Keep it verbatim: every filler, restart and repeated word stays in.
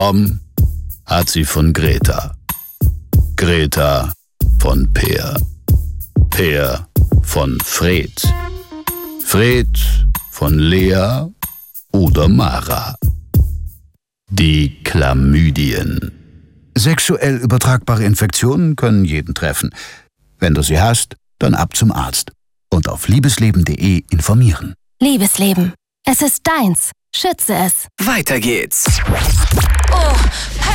Tom hat sie von Greta. Greta von Peer. Peer von Fred. Fred von Lea oder Mara. Die Chlamydien. Sexuell übertragbare Infektionen können jeden treffen. Wenn du sie hast, dann ab zum Arzt. Und auf liebesleben punkt de informieren. Liebesleben. Es ist deins. Schütze es. Weiter geht's. Oh,